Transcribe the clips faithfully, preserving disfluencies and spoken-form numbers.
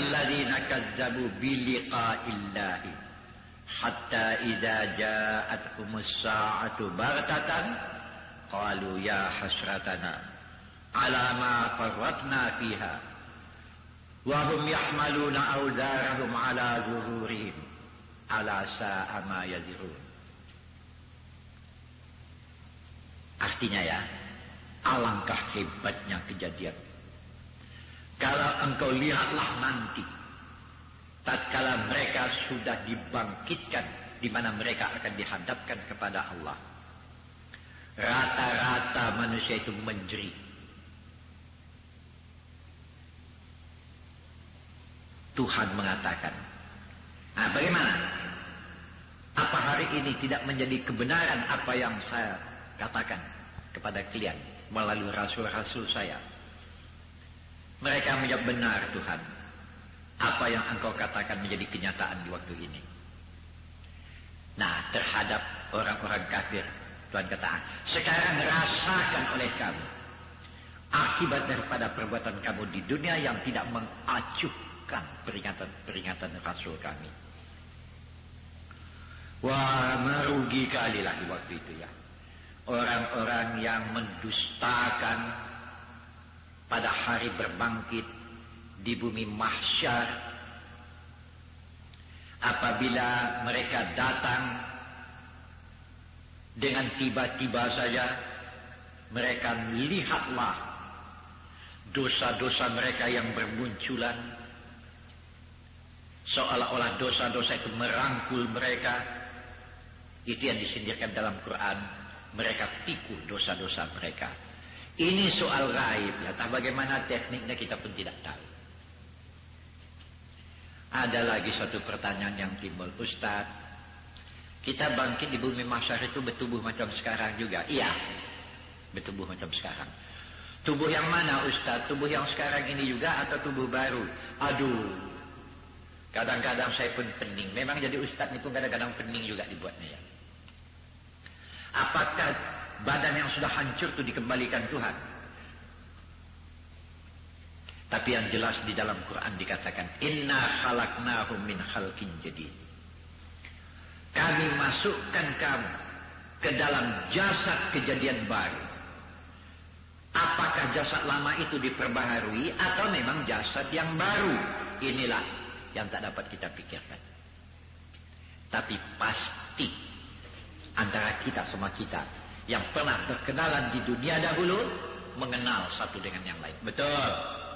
alladzina kazzabu biliqa'illahi hatta idza ja'athumus sa'atu baghtatan qalu ya hasratana ala ma farratna fiha wa hum yahmaluna awzarahum ala zuhurihim ala sa'a ma yazirun. Artinya ya, alangkah hebatnya kejadian kalau engkau lihatlah nanti tatkala mereka sudah dibangkitkan, di mana mereka akan dihadapkan kepada Allah, rata-rata manusia itu menjerit. Tuhan mengatakan, nah bagaimana? Apa hari ini tidak menjadi kebenaran apa yang saya katakan kepada kalian melalui rasul-rasul saya? Mereka menjawab, benar Tuhan, apa yang engkau katakan menjadi kenyataan di waktu ini. Nah, terhadap orang-orang kafir, Tuhan kata, sekarang rasakan oleh kamu akibat daripada perbuatan kamu di dunia yang tidak mengacuhkan peringatan-peringatan rasul kami. Wah, merugi kalilah di waktu itu ya, orang-orang yang mendustakan pada hari berbangkit di bumi mahsyar, apabila mereka datang dengan tiba-tiba saja, mereka melihatlah dosa-dosa mereka yang bermunculan, seolah-olah dosa-dosa itu merangkul mereka. Itu yang disindirkan dalam Quran, mereka pikul dosa-dosa mereka. Ini soal gaib, ya. Entah bagaimana tekniknya kita pun tidak tahu. Ada lagi satu pertanyaan yang timbul, Ustaz, kita bangkit di bumi mahsyar itu bertubuh macam sekarang juga? Iya, bertubuh macam sekarang. Tubuh yang mana Ustaz? Tubuh yang sekarang ini juga atau tubuh baru? Aduh, kadang-kadang saya pun pening. Memang jadi Ustaz itu kadang-kadang pening juga dibuatnya ya. Apakah badan yang sudah hancur itu dikembalikan Tuhan? Tapi yang jelas di dalam Quran dikatakan, inna khalaqnahum min khalqin jadid. Kami masukkan kamu ke dalam jasad kejadian baru. Apakah jasad lama itu diperbaharui atau memang jasad yang baru? Inilah yang tak dapat kita pikirkan. Tapi pasti antara kita sama kita yang pernah berkenalan di dunia dahulu mengenal satu dengan yang lain. Betul.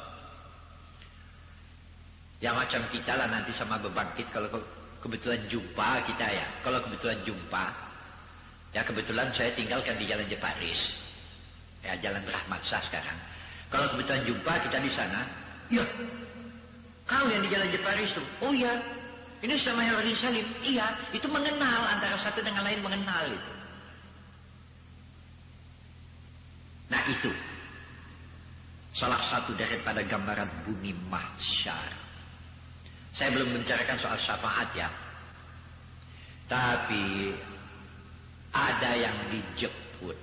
Yang macam kita lah nanti sama berbangkit kalau kebetulan jumpa kita ya. Kalau kebetulan jumpa, ya kebetulan saya tinggalkan di Jalan Jeparis, ya Jalan Rahmat Shah sekarang. Kalau kebetulan jumpa kita di sana, ya kau yang di Jalan Jeparis itu, oh ya, ini sama yang Rasul Salim, iya, itu mengenal antara satu dengan lain, mengenal itu. Nah itu salah satu daripada gambaran bumi mahsyar. Saya belum membicarakan soal syafaat ya, tapi ada yang dijemput,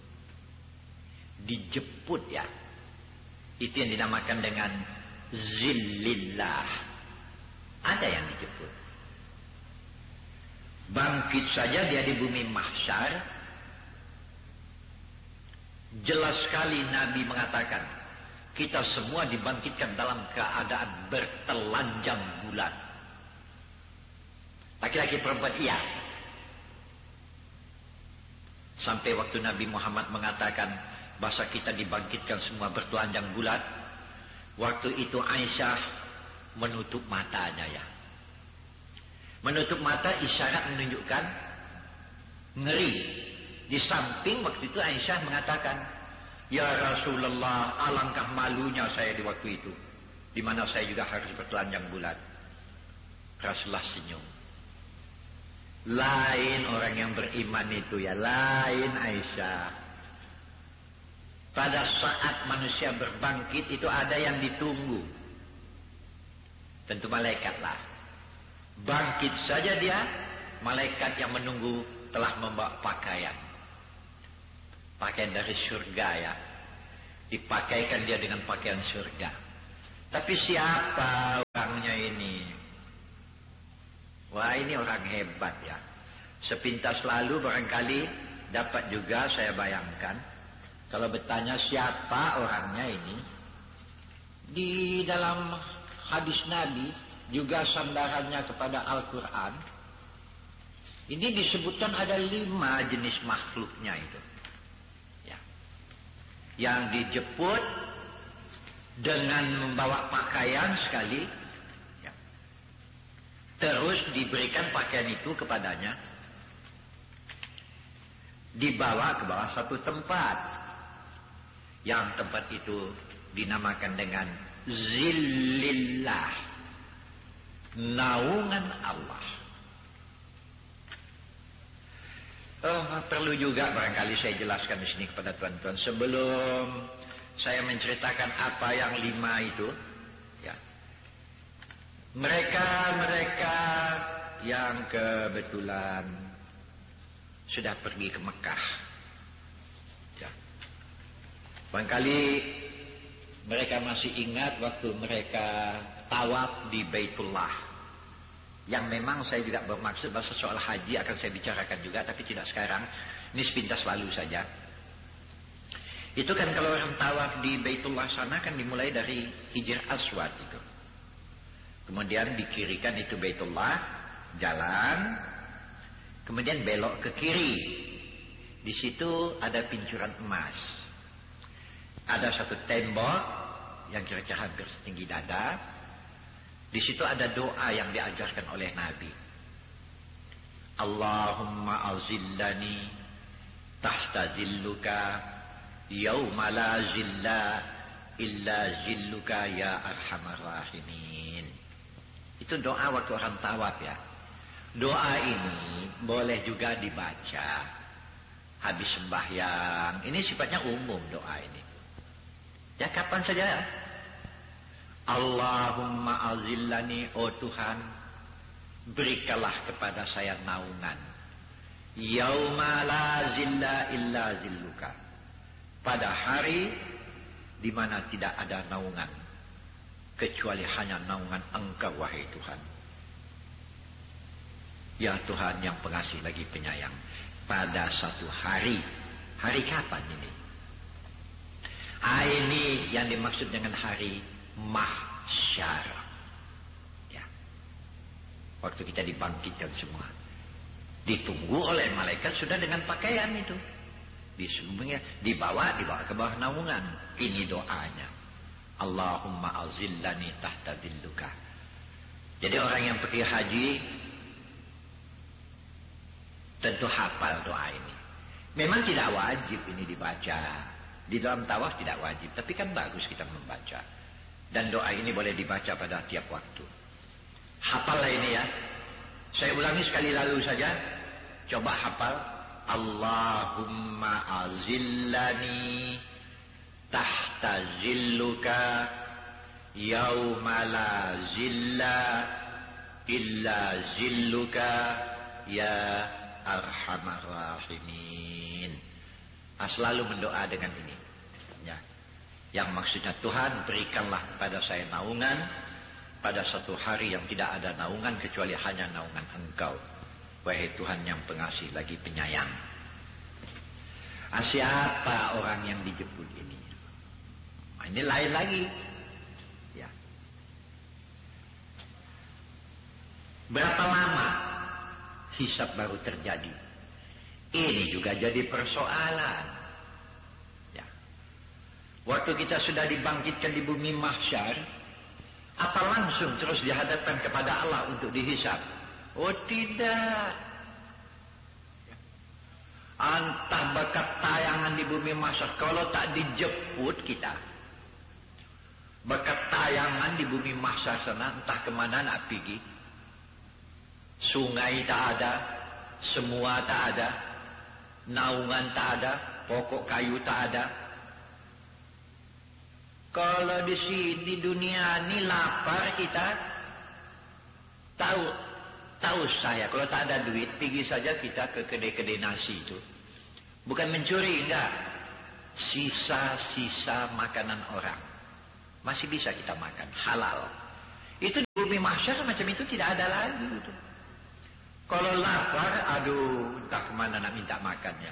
dijemput ya, itu yang dinamakan dengan zillillah. Ada yang dijemput, bangkit saja dia di bumi mahsyar. Jelas sekali Nabi mengatakan, kita semua dibangkitkan dalam keadaan bertelanjang bulat. Laki-laki perempuan iya. Sampai waktu Nabi Muhammad mengatakan bahasa kita dibangkitkan semua bertelanjang bulat, waktu itu Aisyah menutup matanya ya. Menutup mata isyarat menunjukkan ngeri. Di samping waktu itu Aisyah mengatakan, ya Rasulullah, alangkah malunya saya di waktu itu, di mana saya juga harus bertelanjang bulat. Rasulullah senyum. Lain orang yang beriman itu ya, lain Aisyah. Pada saat manusia berbangkit itu ada yang ditunggu. Tentu malaikat lah. Bangkit saja dia, malaikat yang menunggu telah membawa pakaian. Pakaian dari surga ya. Dipakaikan dia dengan pakaian surga. Tapi siapa orangnya Wah, ini orang hebat ya. Sepintas lalu barangkali dapat juga saya bayangkan. Kalau bertanya siapa orangnya ini. Di dalam hadis Nabi juga sandarannya kepada Al-Quran. Ini disebutkan ada lima jenis makhluknya itu. Ya. Yang dijemput dengan membawa pakaian sekali. Ya. Terus diberikan pakaian itu kepadanya. Dibawa ke bawah satu tempat. Yang tempat itu dinamakan dengan Zillillah, naungan Allah. Oh, perlu juga barangkali saya jelaskan di sini kepada tuan-tuan sebelum saya menceritakan apa yang lima itu. Ya. Mereka-mereka yang kebetulan sudah pergi ke Mekah. Ya. Barangkali mereka masih ingat waktu mereka tawaf di Baitullah. Yang memang saya juga bermaksud bahasa soal haji akan saya bicarakan juga, tapi tidak sekarang. Ini sepintas lalu saja. Itu kan kalau orang tawaf di Baitullah sana kan dimulai dari Hijr Aswad itu. Kemudian dikirikan itu Baitullah, jalan, kemudian belok ke kiri. Di situ ada pincuran emas. Ada satu tembok yang kira-kira hampir setinggi dada. Di situ ada doa yang diajarkan oleh Nabi. Allahumma azillani tahta zilluka yauma la zilla illa zilluka ya arhamar rahimin. Itu doa waktu orang tawaf ya. Doa ini boleh juga dibaca habis sembahyang. Ini sifatnya umum doa ini. Ya kapan saja. Allahumma azillani, oh Tuhan, berikanlah kepada saya naungan. Yauma la zilla illa zilluka. Pada hari di mana tidak ada naungan kecuali hanya naungan Engkau wahai Tuhan. Ya Tuhan yang pengasih lagi penyayang. Pada satu hari. Hari kapan ini? Ah, ini yang dimaksud dengan hari mahsyar. Ya. Waktu kita dibangkitkan semua. Ditunggu oleh malaikat sudah dengan pakaian itu. Disembunyikan, dibawa, dibawa ke bawah naungan. Ini doanya. Allahumma azillani tahta dhilluka. Jadi orang yang pergi haji tentu hafal doa ini. Memang tidak wajib ini dibaca. Di dalam tawaf tidak wajib, tapi kan bagus kita membaca. Dan doa ini boleh dibaca pada tiap waktu. Hafallah ini ya. Saya ulangi sekali lalu saja. Coba hafal. Allahumma azillani tahta zilluka yauma la zilla illa zilluka ya arhamar rahimin. Nah, selalu mendoa dengan ini ya. Yang maksudnya Tuhan berikanlah kepada saya naungan pada satu hari yang tidak ada naungan kecuali hanya naungan Engkau wahai Tuhan yang pengasih lagi penyayang. Nah, siapa orang yang dijemput ini? Nah, ini lain lagi ya. Berapa lama hisab baru terjadi? Ini juga jadi persoalan. Ya. Waktu kita sudah dibangkitkan di bumi mahsyar, apa langsung terus dihadapkan kepada Allah untuk dihisab? Oh tidak. Ya. Entah bekat tayangan di bumi mahsyar, kalau tak dijemput kita, bekat tayangan di bumi mahsyar sana entah kemana nak pergi. Sungai tak ada, semua tak ada. Naungan tak ada, pokok kayu tak ada. Kalau di sini dunia ini lapar kita, tahu tahu saya kalau tak ada duit pergi saja kita ke kedai-kedai nasi itu. Bukan mencuri enggak, sisa-sisa makanan orang masih bisa kita makan halal. Itu di bumi mahsyar macam itu tidak ada lagi itu. Kalau lapar, aduh, entah kemana nak minta makannya.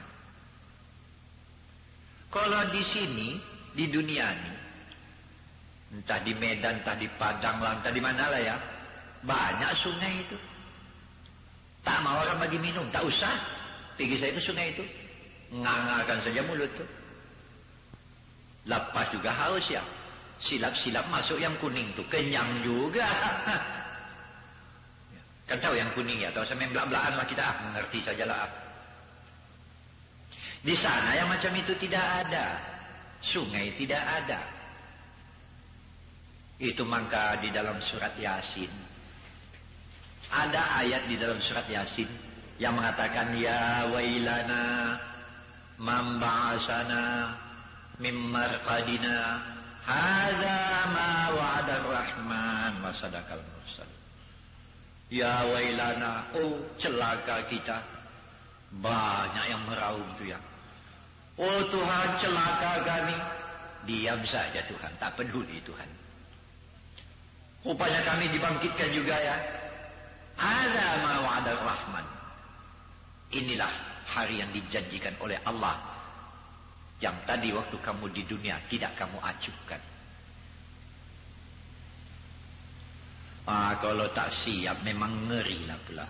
Kalau di sini, di dunia ini, entah di Medan, entah di Padang lah, entah di mana lah ya, banyak sungai itu. Tak mau orang bagi minum, tak usah. Pergi saya itu sungai itu, ngangakan saja mulut tuh. Lepas juga haus ya. Silap-silap masuk yang kuning tuh, kenyang juga. Kan tahu yang kuning ya, tahu sampai belak-belakan lah kita, ah, mengerti sajalah. Di sana yang macam itu tidak ada. Sungai tidak ada. Itu maka di dalam surat Yasin. Ada ayat di dalam surat Yasin yang mengatakan, ya wailana man ba'asana mim marqadina hadza ma wa'ada ar-rahman wa sadaqal mursal. Ya wailana, oh celaka kita. Banyak yang meraung itu ya. Oh Tuhan, celaka kami. Diam saja Tuhan, tak peduli Tuhan. Rupanya kami dibangkitkan juga ya. Ada ma wa'ada rahman. Inilah hari yang dijanjikan oleh Allah, yang tadi waktu kamu di dunia tidak kamu acuhkan. Ah, kalau tak siap memang ngeri lah pula.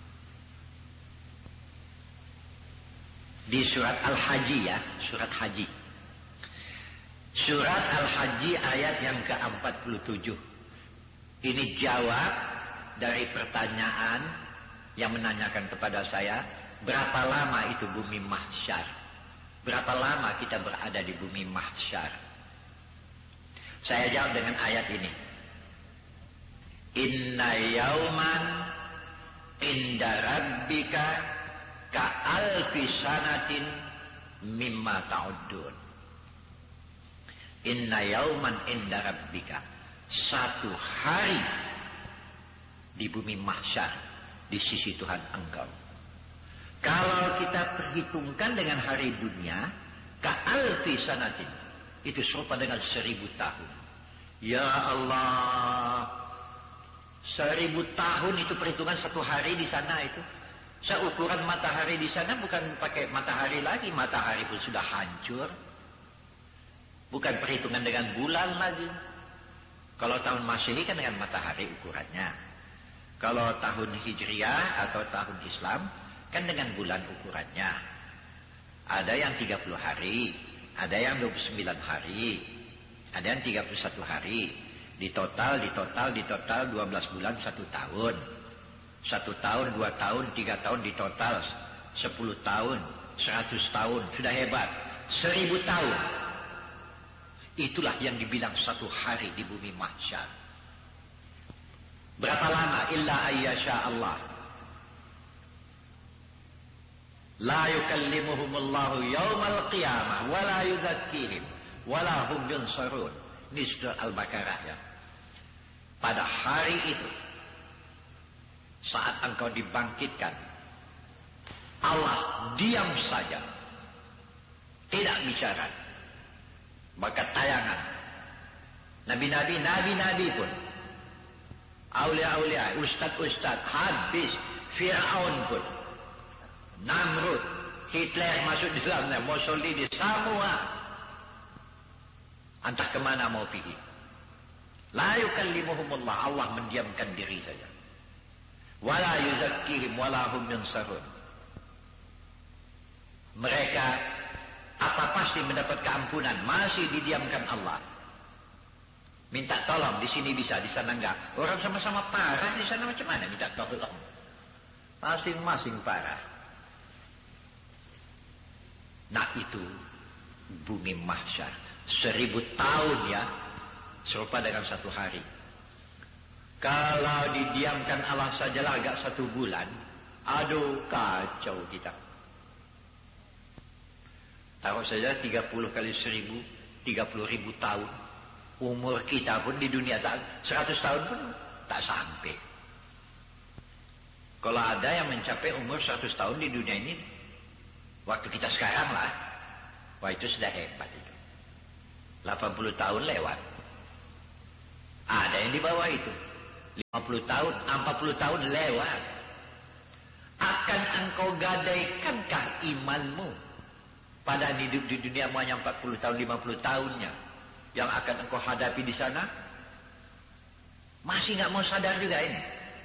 Di surat Al-Haji ya, surat Haji. Surat Al-Haji ayat yang ke empat puluh tujuh. Ini jawab dari pertanyaan yang menanyakan kepada saya, berapa lama itu bumi mahsyar? Berapa lama kita berada di bumi mahsyar? Saya jawab dengan ayat ini. Inna yauman inda rabbika ka'alfi sanatin mimma ta'udun. Inna yauman inda rabbika, satu hari di bumi mahsyar di sisi Tuhan engkau. Kalau kita perhitungkan dengan hari dunia, ka'alfi sanatin, itu serupa dengan seribu tahun. Ya Allah, seribu tahun itu perhitungan satu hari di sana itu. Seukuran matahari di sana bukan pakai matahari lagi, matahari pun sudah hancur. Bukan perhitungan dengan bulan lagi. Kalau tahun Masehi kan dengan matahari ukurannya. Kalau tahun Hijriah atau tahun Islam kan dengan bulan ukurannya. Ada yang tiga puluh hari, ada yang dua puluh sembilan hari, ada yang tiga puluh satu hari. Di total, di total, di total dua belas bulan satu tahun. Satu tahun, dua tahun, tiga tahun di total. Sepuluh tahun, seratus tahun. Sudah hebat. Seribu tahun. Itulah yang dibilang satu hari di bumi mahsyar. Berapa lama? Illa ayyasha Allah. La yukallimuhumullahu yawmal qiyamah. Wa la yuzakkihim. Wa la hum yunsarun. Ini surah Al-Baqarah ya. Pada hari itu, saat engkau dibangkitkan, Allah diam saja, tidak bicara. Maka tayangan nabi-nabi, nabi-nabi pun, aulia-aulia, ustad-ustad, habis. Fir'aun pun, Namrud, Hitler masuk di dalamnya, Mussolini, semua entah kemana mau pergi. La yukallimuhumullah, Allah mendiamkan diri saja. Wala yuzakkihim wala hum yunsarun. Mereka apa pasti mendapat keampunan, masih didiamkan Allah. Minta tolong di sini bisa, di sana enggak. Orang sama-sama parah di sana, macam mana minta tolong? Masing-masing parah. Nah itu bumi mahsyar. Seribu tahun ya, serupa dengan satu hari. Kalau didiamkan Allah sajalah agak satu bulan, aduh kacau kita. Taruh saja tiga puluh kali seribu, tiga puluh ribu tahun. Umur kita pun di dunia tak, seratus tahun pun tak sampai. Kalau ada yang mencapai umur seratus tahun di dunia ini, waktu kita sekarang lah, wah itu sudah hebat itu. delapan puluh tahun lewat. Ada yang di bawah itu. lima puluh tahun, empat puluh tahun lewat. Akan engkau gadaikankah imanmu pada hidup di dunia hanya empat puluh tahun, lima puluh tahunnya yang akan engkau hadapi di sana? Masih nggak mau sadar juga ini?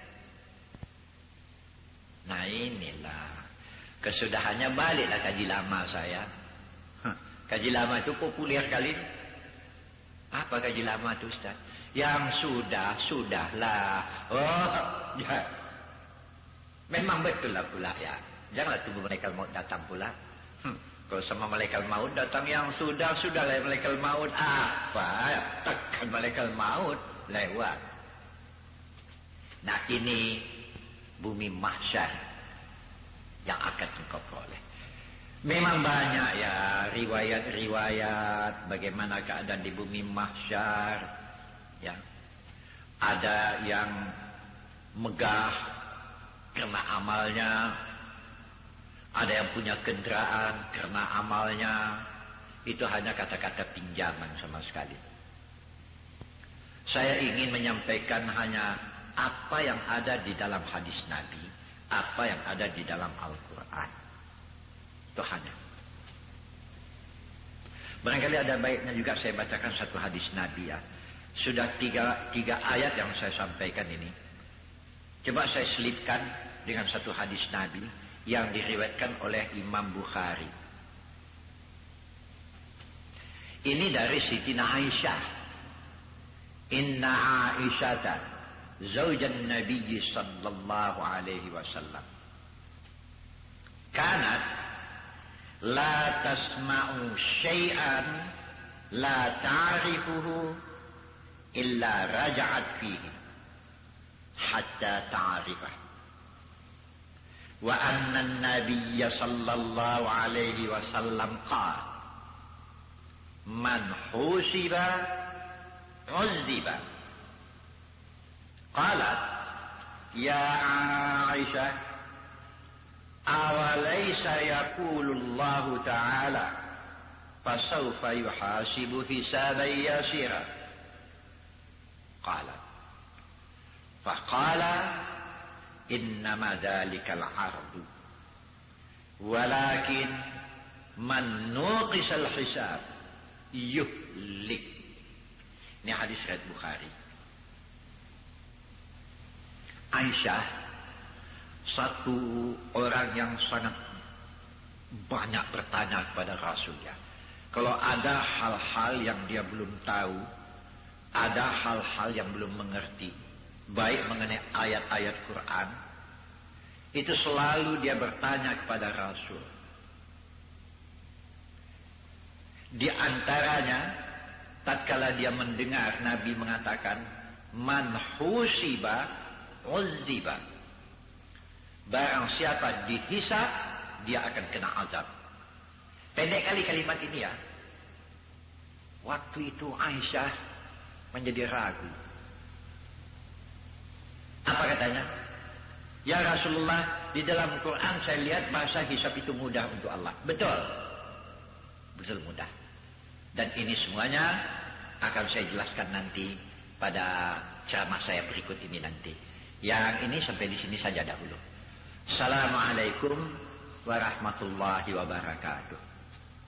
Nah inilah kesudahannya, baliklah kaji lama saya. Kaji lama itu populer kali. Apa kaji lama itu Ustaz? Yang sudah, sudahlah. Oh, ya. Memang betul lah pula ya. Janganlah tunggu malaikat maut datang pula. Hmm. Kalau sama malaikat maut datang yang sudah, sudahlah malaikat maut. Apa? Tekan malaikat maut. Lewat. Nah ini bumi mahsyar yang akan engkau peroleh. Memang banyak ya riwayat-riwayat bagaimana keadaan di bumi mahsyar. Ya. Ada yang megah karena amalnya. Ada yang punya kendaraan karena amalnya. Itu hanya kata-kata pinjaman sama sekali. Saya ingin menyampaikan hanya apa yang ada di dalam hadis Nabi, apa yang ada di dalam Al-Quran. Itu hanya. Barangkali ada baiknya juga saya bacakan satu hadis Nabi ya. Sudah tiga, tiga ayat yang saya sampaikan ini. Coba saya selipkan dengan satu hadis Nabi yang diriwayatkan oleh Imam Bukhari. Ini dari Sitina Aisyah. Inna Aisyata zaujan Nabi sallallahu alaihi wasallam kanat la tasma'u syai'an la ta'rifuhu illa raja'at fihi hatta ta'rifah wa anna an-nabiy sallallahu alaihi wasallam qala man husiba uzdiba. Qalat ya Aisyah awalaysa yaqulu Allah ta'ala fasawfa yuhasibu hisaban yasira. Qalat faqala innama dhalikal ardu walakin man nuqisal hisab yuhlik. Ini hadis riwayat Bukhari. Aisyah satu orang yang sangat banyak bertanya kepada Rasulnya. Kalau ada hal-hal yang dia belum tahu, ada hal-hal yang belum mengerti, baik mengenai ayat-ayat Quran, itu selalu dia bertanya kepada Rasul. Di antaranya tatkala dia mendengar Nabi mengatakan man husiba uzziba, barang siapa dihisab dia akan kena azab. Pendek kali kalimat ini ya. Waktu itu Aisyah menjadi ragu. Apa katanya? Ya Rasulullah, di dalam Quran saya lihat bahasa hisab itu mudah untuk Allah. Betul. Betul mudah. Dan ini semuanya akan saya jelaskan nanti pada ceramah saya berikut ini nanti. Yang ini sampai di sini saja dahulu. Assalamualaikum warahmatullahi wabarakatuh.